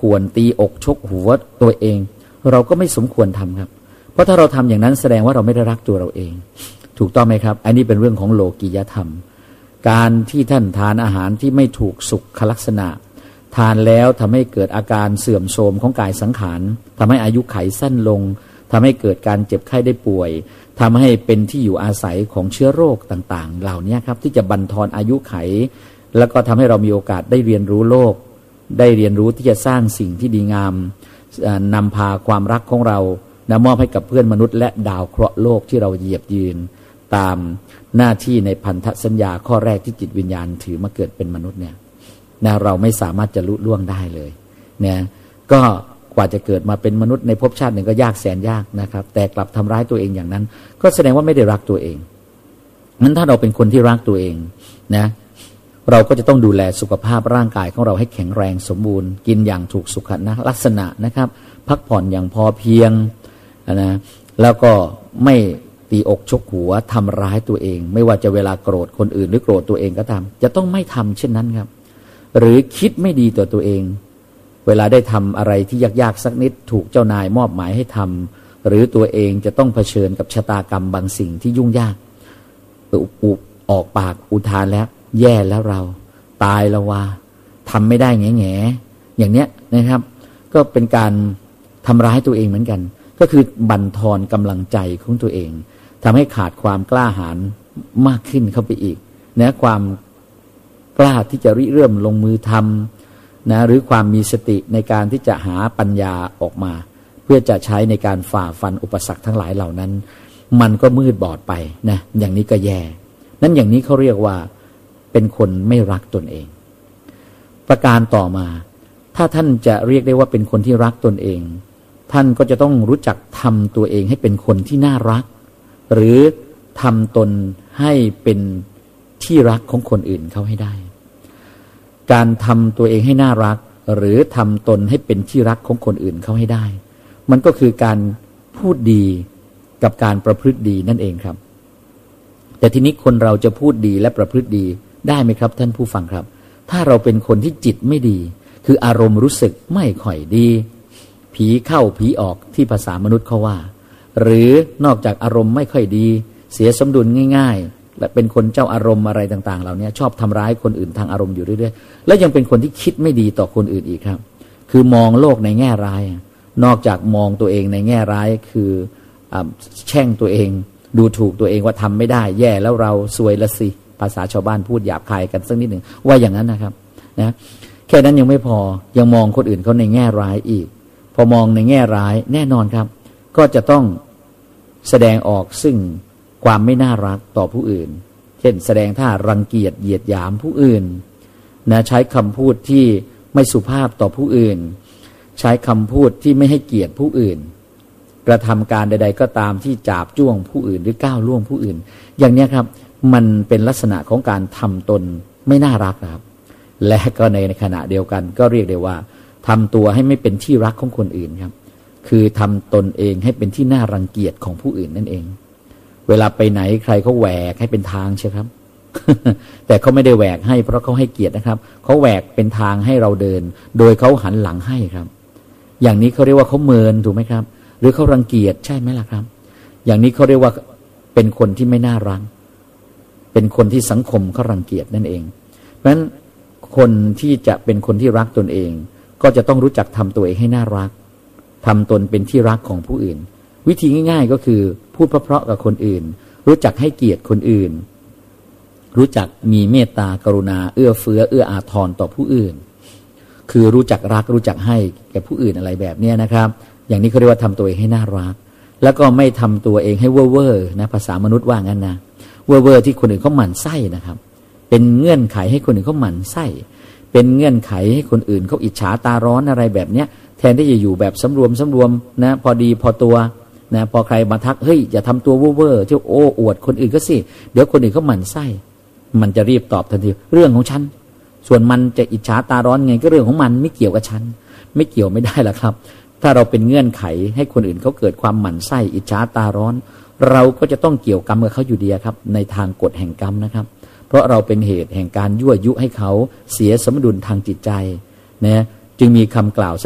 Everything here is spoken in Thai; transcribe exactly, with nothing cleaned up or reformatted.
ข่วนตีอกชกหัวตัวเองเราก็ไม่สมควรทำครับเพราะถ้าเราทำอย่างนั้นแสดงว่าเราไม่ได้รักตัวเราเองถูกต้องไหมครับอันนี้เป็นเรื่องของโลกียธรรมการที่ท่านทานอาหารที่ไม่ถูกสุขลักษณะทานแล้วทำให้เกิดอาการเสื่อมโทรมของกายสังขารทำให้อายุขัยสั้นลงทำให้เกิดการเจ็บไข้ได้ป่วยทำให้เป็นที่อยู่อาศัยของเชื้อโรคต่างๆเหล่านี้ครับที่จะบั่นทอนอายุขัยแล้วก็ทำให้เรามีโอกาสได้เรียนรู้โลกได้เรียนรู้ที่จะสร้างสิ่งที่ดีงามนำพาความรักของเรานะมอบให้กับเพื่อนมนุษย์และดาวเคราะห์โลกที่เราเหยียบยืนตามหน้าที่ในพันธสัญญาข้อแรกที่จิตวิญญาณถือมาเกิดเป็นมนุษย์เนี่ยนะเราไม่สามารถจะลุล่วงได้เลยเนี่ยก็กว่าจะเกิดมาเป็นมนุษย์ในภพชาติหนึ่งก็ยากแสนยากนะครับแต่กลับทำร้ายตัวเองอย่างนั้นก็แสดงว่าไม่ได้รักตัวเองงั้นถ้าเราเป็นคนที่รักตัวเองนะเราก็จะต้องดูแลสุขภาพร่างกายของเราให้แข็งแรงสมบูรณ์กินอย่างถูกสุขลักษณะนะครับพักผ่อนอย่างพอเพียงนะแล้วก็ไม่ตีอกชกหัวทำร้ายตัวเองไม่ว่าจะเวลาโกรธคนอื่นหรือโกรธตัวเองก็ตามจะต้องไม่ทำเช่นนั้นครับหรือคิดไม่ดีต่อตัวเองเวลาได้ทำอะไรที่ยากๆสักนิดถูกเจ้านายมอบหมายให้ทำหรือตัวเองจะต้องเผชิญกับชะตากรรมบางสิ่งที่ยุ่งยากอุบออกปากอุทานแล้วแย่แล้วเราตายแล้วว่าทำไม่ได้แง่แง่อย่างเนี้ยนะครับก็เป็นการทำร้ายตัวเองเหมือนกันก็คือบั่นทอนกำลังใจของตัวเองทำให้ขาดความกล้าหาญมากขึ้นเข้าไปอีกนะความกล้าที่จะริเริ่มลงมือทำนะหรือความมีสติในการที่จะหาปัญญาออกมาเพื่อจะใช้ในการฝ่าฟันอุปสรรคทั้งหลายเหล่านั้นมันก็มืดบอดไปนะอย่างนี้ก็แย่นั้นอย่างนี้เขาเรียกว่าเป็นคนไม่รักตนเองประการต่อมาถ้าท่านจะเรียกได้ว่าเป็นคนที่รักตนเองท่านก็จะต้องรู้จักทำตัวเองให้เป็นคนที่น่ารักหรือทำตนให้เป็นที่รักของคนอื่นเขาให้ได้การทำตัวเองให้น่ารักหรือทำตนให้เป็นที่รักของคนอื่นเขาให้ได้มันก็คือการพูดดีกับการประพฤติดีนั่นเองครับแต่ทีนี้คนเราจะพูดดีและประพฤติดีได้ไหมครับท่านผู้ฟังครับถ้าเราเป็นคนที่จิตไม่ดีคืออารมณ์รู้สึกไม่ค่อยดีผีเข้าผีออกที่ภาษามนุษย์เขาว่าหรือนอกจากอารมณ์ไม่ค่อยดีเสียสมดุลง่ายๆและเป็นคนเจ้าอารมณ์อะไรต่างๆเหล่านี้ชอบทำร้ายคนอื่นทางอารมณ์อยู่เรื่อยๆและยังเป็นคนที่คิดไม่ดีต่อคนอื่นอีกครับคือมองโลกในแง่ร้ายนอกจากมองตัวเองในแง่ร้ายคือแช่งตัวเองดูถูกตัวเองว่าทำไม่ได้แย่แล้วเราซวยละสิภาษาชาวบ้านพูดหยาบคายกันสักนิดหนึ่งว่าอย่างนั้นนะครับนะแค่นั้นยังไม่พอยังมองคนอื่นเขาในแง่ร้ายอีกพอมองในแง่ร้ายแน่นอนครับก็จะต้องแสดงออกซึ่งความไม่น่ารักต่อผู้อื่นเช่นแสดงท่ารังเกียจเหยียดหยามผู้อื่นนะใช้คำพูดที่ไม่สุภาพต่อผู้อื่นใช้คำพูดที่ไม่ให้เกียรติผู้อื่นกระทำการใดๆก็ตามที่จาบจ้วงผู้อื่นหรือก้าวล่วงผู้อื่นอย่างนี้ครับมันเป็นลักษณะของการทำตนไม่น่ารักนะครับและก็ในขณะเดียวกันก็เรียกได้ว่าทำตัวให้ไม่เป็นที่รักของคนอื่นครับคือทำตนเองให้เป็นที่น่ารังเกียจของผู้อื่นนั่นเองเวลาไปไหนใครเขาแหวกให้เป็นทางใช่ครับ แต่เขาไม่ได้แหวกให้เพราะเขาให้เกียรตินะครับเขาแหวกเป็นทางให้เราเดินโดยเขาหันหลังให้ครับอย่างนี้เขาเรียกว่าเขาเมินถูกไหมครับหรือเขารังเกียจใช่ไหมล่ะครับอย่างนี้เขาเรียกว่าเป็นคนที่ไม่น่ารักเป็นคนที่สังคมเขารังเกียจนั่นเองเพราะฉะนั้นคนที่จะเป็นคนที่รักตนเองก็จะต้องรู้จักทำตัวเองให้น่ารักทำตนเป็นที่รักของผู้อื่นวิธีง่ายๆก็คือพูดเพราะๆกับคนอื่นรู้จักให้เกียรติคนอื่นรู้จักมีเมตตากรุณาเอื้อเฟื้อเอื้ออาทรต่อผู้อื่นคือรู้จักรักรู้จักให้แก่ผู้อื่นอะไรแบบนี้นะครับอย่างนี้เขาเรียกว่าทำตัวเองให้น่ารักแล้วก็ไม่ทำตัวเองให้เว่อร์ๆนะภาษามนุษย์ว่างั้นนะเว่อร์ๆที่คนอื่นเขาหมั่นไส้นะครับเป็นเงื่อนไขให้คนอื่นเขาหมั่นไส้เป็นเงื่อนไขให้คนอื่นเขาอิจฉาตาร้อนอะไรแบบเนี้ยแทนที่จะอยู่แบบสำรวมสำรวมนะพอดีพอตัวนะพอใครมาทักเฮ้ยอย่าทำตัวเว่อร์ๆเที่ยวโอ้อวดคนอื่นก็สิเดี๋ยวคนอื่นเขาหมั่นไส้มันจะรีบตอบทันทีเรื่องของฉันส่วนมันจะอิจฉาตาร้อนไงก็เรื่องของมันไม่เกี่ยวกับฉันไม่เกี่ยวไม่ได้หรอกครับถ้าเราเป็นเงื่อนไขให้คนอื่นเขาเกิดความหมั่นไส้อิจฉาตาร้อนเราก็จะต้องเกี่ยวกรรมกับเขาอยู่ดีครับในทางกฎแห่งกรรมนะครับเพราะเราเป็นเหตุแห่งการยั่วยุให้เขาเสียสมดุลทางจิตใจนะจึงมีคำกล่าว